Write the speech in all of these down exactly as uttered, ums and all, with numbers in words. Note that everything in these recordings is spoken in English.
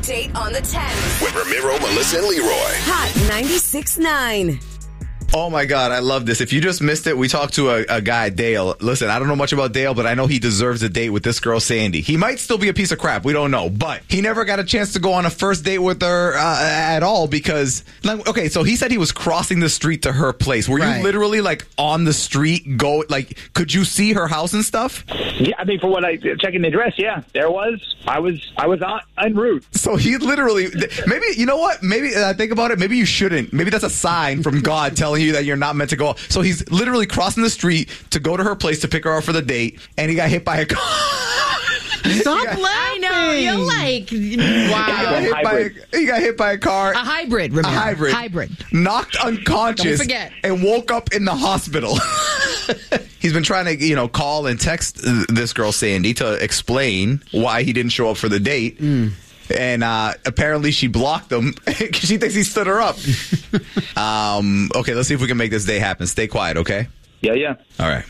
Date on the tenth. With Ramiro, Melissa, and Leroy. Hot ninety-six point nine. Oh, my God. I love this. If you just missed it, we talked to a, a guy, Dale. Listen, I don't know much about Dale, but I know he deserves a date with this girl, Sandy. He might still be a piece of crap. We don't know. But he never got a chance to go on a first date with her uh, at all because, like, okay, so he said he was crossing the street to her place. Were Right. you literally, like, on the street, go, like, could you see her house and stuff? Yeah, I mean, for what I checking the address, yeah, there was. I was, I was on en route. So he literally, maybe, you know what? Maybe, uh, think about it, maybe you shouldn't. Maybe that's a sign from God telling you that you're not meant to go. So he's literally crossing the street to go to her place to pick her up for the date, and he got hit by a car. Stop got- laughing. I know. You're like, He got, wow. hit by a, he got hit by a car. A hybrid, remember? A hybrid. Hybrid. Knocked unconscious. Don't forget. And woke up in the hospital. He's been trying to, you know, call and text this girl, Sandy, to explain why he didn't show up for the date. Mm. And uh, apparently she blocked him because she thinks he stood her up. um, okay, let's see if we can make this day happen. Stay quiet, okay? Yeah, yeah. All right.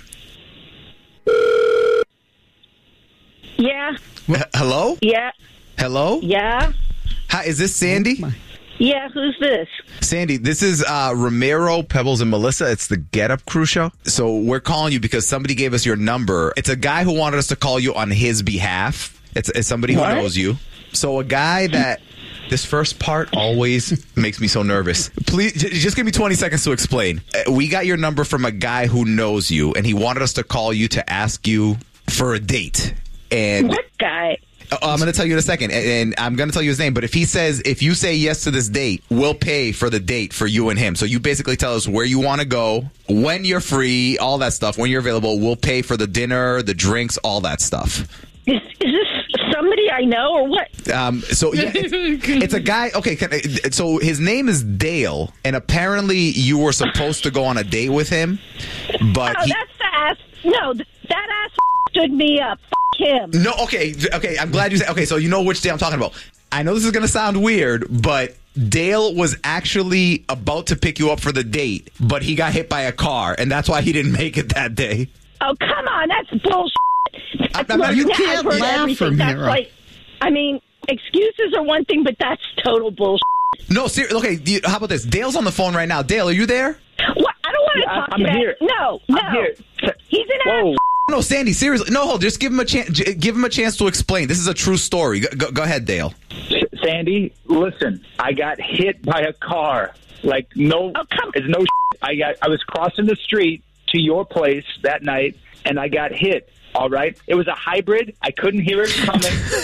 Yeah, H- Hello? yeah, Hello? yeah, Hi, is this Sandy? yeah. Who's this? Sandy, this is uh, Ramiro, Pebbles, and Melissa. It's the Get Up Crew show. So we're calling you because somebody gave us your number. It's a guy who wanted us to call you on his behalf. It's, it's somebody who What? knows you. So a guy that... This first part always makes me so nervous. Please, j- just give me twenty seconds to explain. Uh, We got your number from a guy who knows you, and he wanted us to call you to ask you for a date. And What guy? uh, I'm going to tell you in a second, and, and I'm going to tell you his name. But if he says, if you say yes to this date, we'll pay for the date for you and him. So you basically tell us where you want to go, when you're free, all that stuff. When you're available, we'll pay for the dinner, the drinks, all that stuff. Is, is this somebody I know or what? Um, so yeah, it's, it's a guy. Okay, can, I- so his name is Dale, and apparently you were supposed to go on a date with him, but Oh, he, that's the ass. No, th- that ass stood me up. F- him. no. Okay, okay. I'm glad you said. Okay, so you know which day I'm talking about. I know this is gonna sound weird, but Dale was actually about to pick you up for the date, but he got hit by a car, and that's why he didn't make it that day. Oh, come on. That's bullshit. I'm- I'm not- Look, you yeah, can't I've heard laugh everything. from That's here. like, I mean, excuses are one thing, but that's total bullshit. No, seriously. Okay, do you- how about this? Dale's on the phone right now. Dale, are you there? What? I don't want to Yeah, talk I'm to that. here. No, no. I'm here. He's an Whoa. ass. No, Sandy, seriously. No, hold. Just give him a chance. Give him a chance to explain. This is a true story. Go, go, go ahead, Dale. Sandy, listen, I got hit by a car. Like, no, Oh, come- it's no shit. I got, I was crossing the street to your place that night, and I got hit. All right, it was a hybrid. I couldn't hear it coming.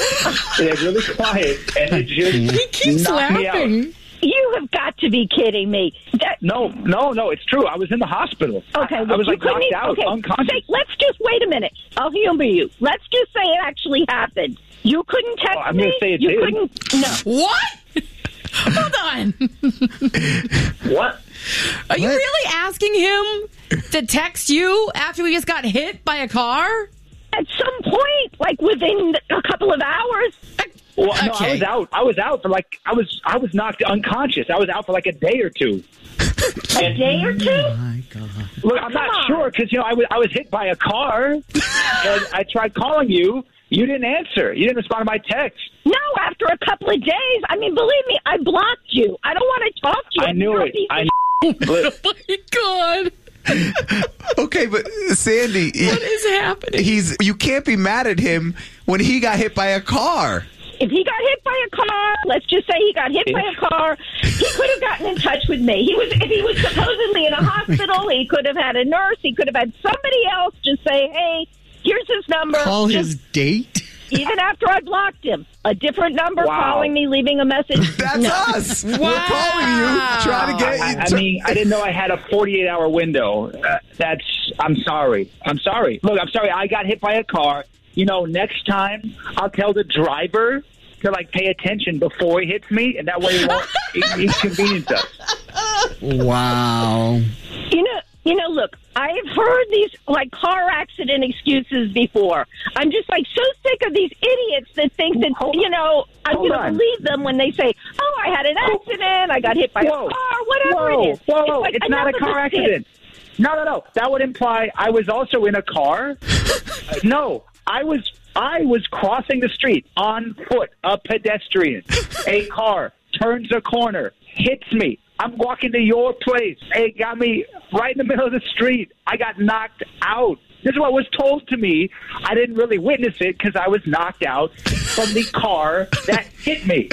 It was really quiet, and it just He keeps knocked me out. laughing. You have got to be kidding me. That, No, no, no, it's true. I was in the hospital. Okay, I, I well, was you like couldn't knocked even- out, okay, unconscious. say- let's just wait a minute. I'll humor you. Let's just say it actually happened. You couldn't text Oh, I'm me. gonna say it you did. couldn't. No. What? Hold on. What? Are you What? really asking him to text you after we just got hit by a car? At some point, like within a couple of hours. Well, no, I Okay. was out. I was out for like I was. I was knocked unconscious. I was out for like a day or two. A day or two? My God. Look, I'm Come not on. sure because you know I was I was hit by a car, and I tried calling you. You didn't answer. You didn't respond to my text. No, after a couple of days. I mean, believe me, I blocked you. I don't want to talk to you. I knew You're a it. piece I. of Look, Oh my God. Okay, but Sandy, he- What is happening? he's you can't be mad at him when he got hit by a car. If he got hit by a car, let's just say he got hit by a car, he could have gotten in touch with me. He was, if he was supposedly in a hospital, he could have had a nurse. He could have had somebody else just say, "Hey, here's his number." Call Just- his date? even after I blocked him. A different number Wow. calling me, leaving a message. That's No. us. We're calling you, trying to get you. I, I to- mean, I didn't know I had a forty-eight hour window. Uh, that's. I'm sorry. I'm sorry. Look, I'm sorry. I got hit by a car. You know, next time I'll tell the driver to like pay attention before he hits me, and that way he won't inconvenience us. Wow. You know, you know. Look, I've heard these like car accident excuses before. I'm just like so sick of these idiots that think that Hold- you know I'm hold going to on. believe them when they say, "Oh, I had an accident. I got hit by Whoa. a car. Whatever Whoa, it is." whoa, whoa. like It's not a enough of car this shit. accident. No, no, no. That would imply I was also in a car. Uh, no, I was I was crossing the street on foot, a pedestrian. A car turns a corner, hits me. I'm walking to your place. It got me right in the middle of the street. I got knocked out. This is what was told to me. I didn't really witness it because I was knocked out from the car that hit me.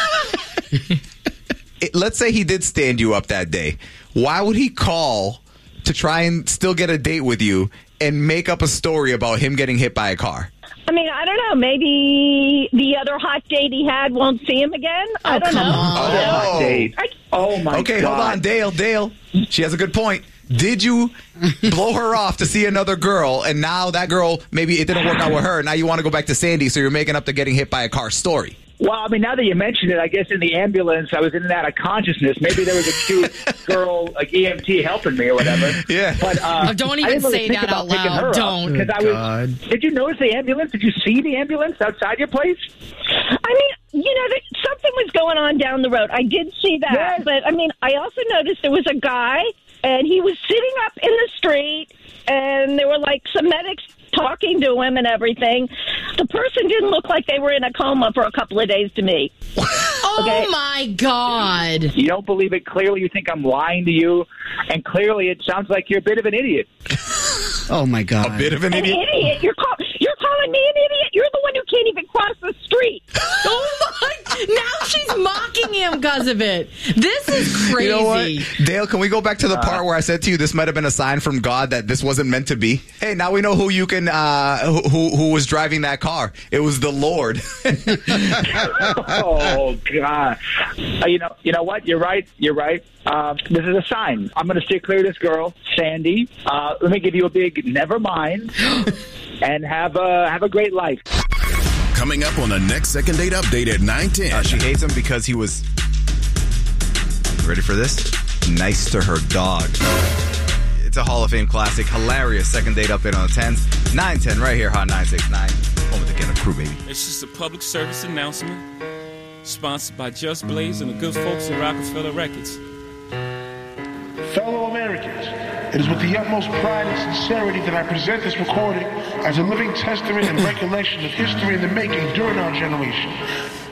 It, let's say he did stand you up that day. Why would he call to try and still get a date with you and make up a story about him getting hit by a car? I mean, I don't know. Maybe the other hot date he had won't see him again. I don't come know. on. You know? Oh. Date. I, Oh, my Okay, God. hold on. Dale, Dale. She has a good point. Did you blow her off to see another girl, and now that girl, maybe it didn't work out with her, now you want to go back to Sandy, so you're making up the getting hit by a car story? Well, I mean, now that you mention it, I guess in the ambulance, I was in and out of consciousness. Maybe there was a cute girl, like E M T, helping me or whatever. Yeah. But uh, Oh, don't I even didn't really say think that about out picking loud. her up, Don't. 'cause I was, God. Did you notice the ambulance? Did you see the ambulance outside your place? I mean, you know, there, something was going on down the road. I did see that. Yes. But, I mean, I also noticed there was a guy, and he was sitting up in the street, and there were, like, some medics talking to him and everything. The person didn't look like they were in a coma for a couple of days to me. Oh, Okay. my God. You don't believe it. Clearly, you think I'm lying to you. And clearly, it sounds like you're a bit of an idiot. Oh, my God. A bit of an An idiot. idiot? You're, call- you're calling me an idiot? You're the one who can't even cross the street. Oh, my. Now she's mocking him because of it. This is crazy. You know what? Dale, can we go back to the part where I said to you this might have been a sign from God that this wasn't meant to be? Hey, now we know who you can, uh, who, who who was driving that car. It was the Lord. Oh, God. Uh, you know, you know what? You're right. You're right. Um, this is a sign. I'm going to steer clear of this girl, Sandy. Uh, let me give you a big never mind, and have a have a great life. Coming up on the next Second Date Update at nine ten. Uh, she hates him because he was, ready for this? Nice to her dog. It's a Hall of Fame classic. Hilarious second date update on the tens. nine ten right here, Hot nine six nine. Home with the Get Up Crew, baby. It's just a public service announcement sponsored by Just Blaze and the good folks at Rockefeller Records. Fellow Americans, it is with the utmost pride and sincerity that I present this recording as a living testament and recollection of history in the making during our generation.